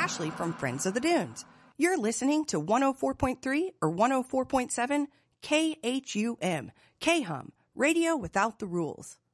Ashley from Friends of the Dunes. You're listening to 104.3 or 104.7 KHUM, KHUM, radio without the rules.